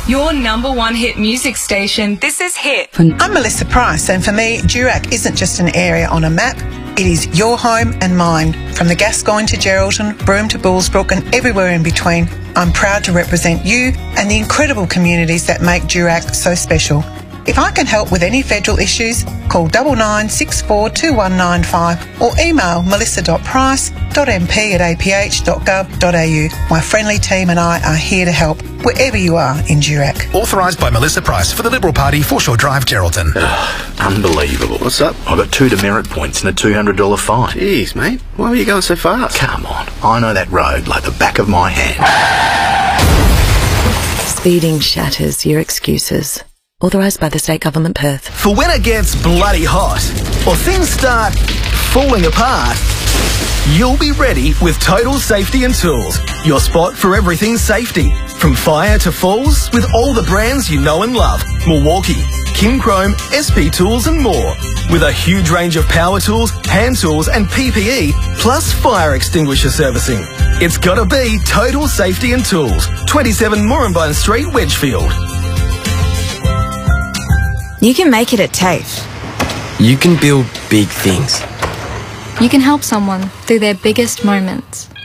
your #1 hit music station. This is Hit. I'm Melissa Price, and for me, Durack isn't just an area on a map, it is your home and mine. From the Gascoyne to Geraldton, Broome to Bullsbrook and everywhere in between, I'm proud to represent you and the incredible communities that make Durack so special. If I can help with any federal issues, call 99642195 or email melissa.price.mp@aph.gov.au. My friendly team and I are here to help wherever you are in Durack. Authorised by Melissa Price for the Liberal Party, Foreshore Drive, Geraldton. Unbelievable. What's up? I got 2 demerit points and a $200 fine. Jeez, mate. Why were you going so fast? Come on. I know that road like the back of my hand. Speeding shatters your excuses. Authorised by the State Government, Perth. For when it gets bloody hot, or things start falling apart, you'll be ready with Total Safety and Tools, your spot for everything safety. From fire to falls, with all the brands you know and love. Milwaukee, Kimchrome, SP Tools and more. With a huge range of power tools, hand tools and PPE, plus fire extinguisher servicing. It's gotta be Total Safety and Tools, 27 Moranbine Street, Wedgfield. You can make it at TAFE. You can build big things. You can help someone through their biggest moments.